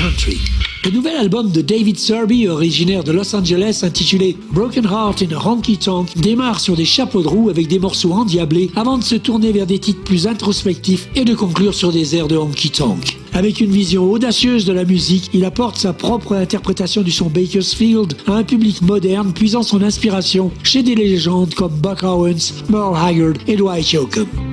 country. Le nouvel album de David Serby, originaire de Los Angeles, intitulé Broken Heart in a Honky Tonk, démarre sur des chapeaux de roue avec des morceaux endiablés avant de se tourner vers des titres plus introspectifs et de conclure sur des airs de honky tonk. Avec une vision audacieuse de la musique, il apporte sa propre interprétation du son Bakersfield à un public moderne, puisant son inspiration chez des légendes comme Buck Owens, Merle Haggard et Dwight Yoakam.